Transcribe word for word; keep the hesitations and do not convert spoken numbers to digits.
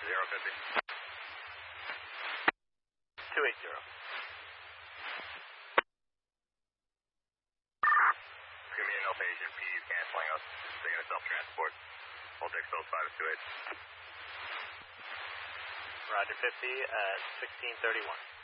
zero fifty. two eighty. Give me an Alpha Asian P U canceling us. They're going to self-transport. Hold Dixville five two eight. Roger fifty at sixteen thirty-one.